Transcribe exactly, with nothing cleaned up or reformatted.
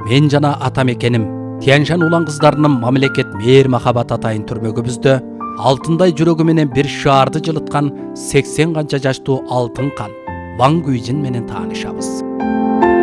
мен жана атам экеним Тяньшань улан кыздарынын мамлекет мээр махабат атайын түрмөгүбүздө алтындай жүрөгү менен бир шаарды жылыткан сексен канча жаштуу алтын кан Ван Гүйжин менен таанышабыз.